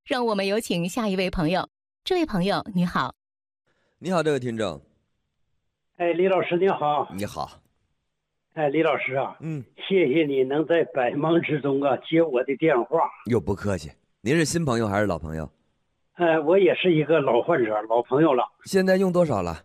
让我们有请下一位朋友。这位朋友你好。 你好，这位听众。 哎，李老师你好。 你好。 哎，李老师啊，谢谢你能在百忙之中接我的电话。 哟，不客气。您是新朋友还是老朋友？ 我也是一个老患者，老朋友了。 现在用多少了？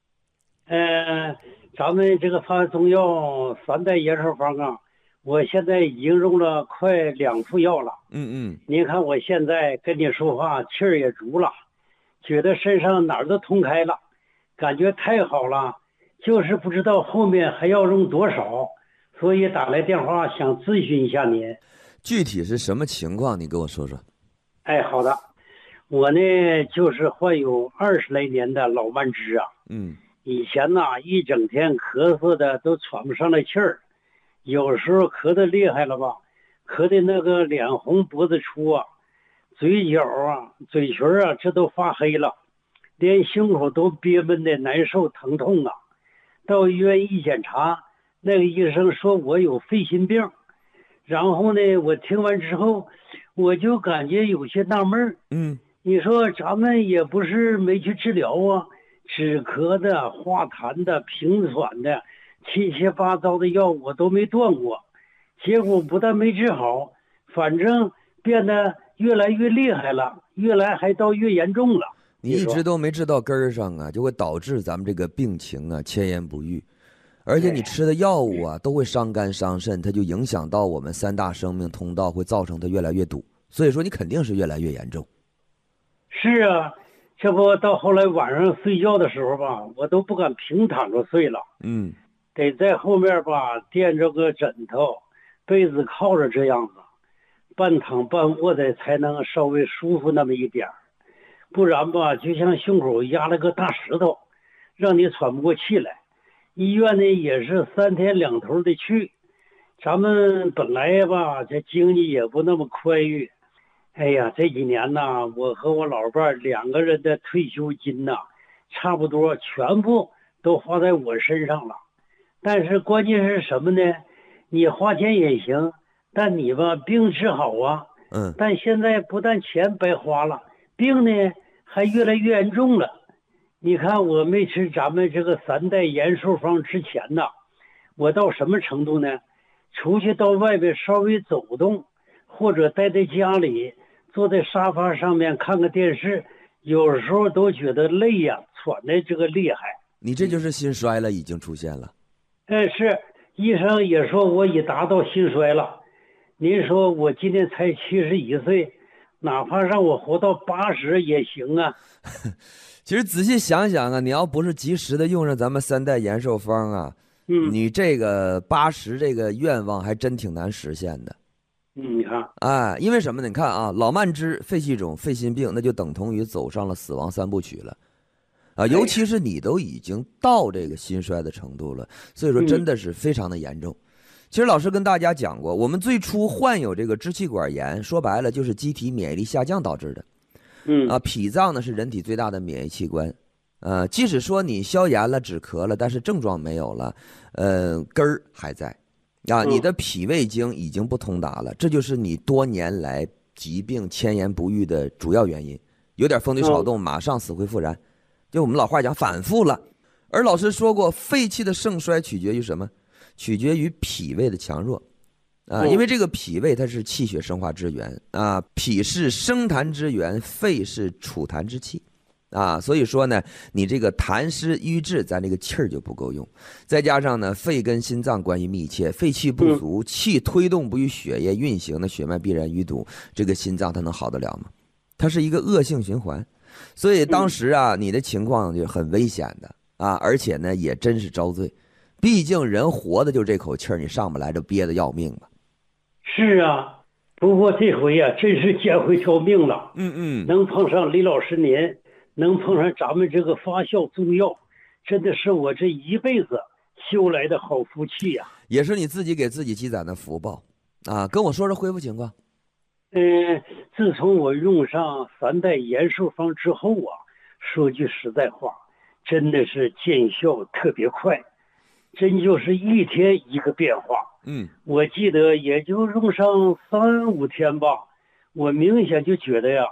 咱们这个发中药3代延寿方我现在已经用了快2副药了。您看我现在跟你说话气儿也足了，觉得身上哪儿都通开了，感觉太好了，就是不知道后面还要用多少，所以打来电话想咨询一下您。 具体是什么情况？你跟我说说。 哎，好的。我呢就是患有20来年的老慢支啊。以前一整天咳嗽的都喘不上来气儿，有时候咳得厉害了吧，咳得那个脸红脖子粗嘴角嘴唇这都发黑了，连胸口都憋闷的难受疼痛到医院一检查，那个医生说我有肺心病。然后呢，我听完之后我就感觉有些纳闷。你说咱们也不是没去治疗止咳的、化痰的、平喘的，七七八糟的药我都没断过，结果不但没治好，反正变得越来越厉害了，越来还到越严重了。 你一直都没治到根儿上就会导致咱们这个病情迁延不愈，而且你吃的药物都会伤肝伤肾，它就影响到我们3大生命通道，会造成它越来越堵，所以说你肯定是越来越严重。 是啊，这不到后来晚上睡觉的时候我都不敢平躺着睡了。得在后面垫着个枕头，被子靠着这样子，半躺半卧的才能稍微舒服那么一点，不然就像胸口压了个大石头，让你喘不过气来。医院呢也是3天2头的去，咱们本来这经济也不那么宽裕。哎呀，这几年我和我老伴2个人的退休金差不多全部都花在我身上了。但是关键是什么呢？你花钱也行，但你病治好但现在不但钱白花了，病呢还越来越严重了。你看我没吃咱们这个3代延寿方之前我到什么程度呢？出去到外边稍微走动，或者待在家里坐在沙发上面看个电视，有时候都觉得累喘的这个厉害。 你这就是心衰了，已经出现了。 是，医生也说我已达到心衰了。您说我今年才71岁，哪怕让我活到80也行其实仔细想想你要不是及时的用上咱们3代延寿方你这个80这个愿望还真挺难实现的。 你看因为什么呢？你看老慢支、肺气肿、肺心病，那就等同于走上了死亡3部曲了尤其是你都已经到这个心衰的程度了，所以说真的是非常的严重。其实老师跟大家讲过，我们最初患有这个支气管炎，说白了就是机体免疫力下降导致的脾脏呢是人体最大的免疫器官即使说你消炎了、止咳了，但是症状没有了根儿还在你的脾胃经已经不通达了，这就是你多年来疾病迁延不愈的主要原因。有点风吹草动马上死灰复燃，就我们老话讲反复了。而老师说过，肺气的盛衰取决于什么？取决于脾胃的强弱因为这个脾胃它是气血生化之源脾是生痰之源，肺是储痰之器所以说呢，你这个痰湿瘀滞，咱这个气儿就不够用。再加上呢，肺跟心脏关系密切，肺气不足，气推动不与血液运行的血脉必然淤堵，这个心脏它能好得了吗？它是一个恶性循环。所以当时你的情况就很危险的而且呢也真是遭罪。毕竟人活的就这口气儿，你上不来就憋得要命嘛。 是不过这回真是捡回条命了。能碰上李老师您，能碰上咱们这个发酵中药，真的是我这一辈子修来的好福气也是你自己给自己积攒的福报跟我说说恢复情况。 自从我用上3代延寿方之后说句实在话，真的是见效特别快，真就是一天一个变化。我记得也就用上3、5天吧，我明显就觉得